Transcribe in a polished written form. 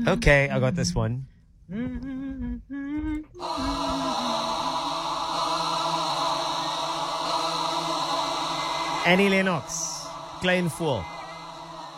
Okay, I got this one. Annie Lennox, Klein Fool.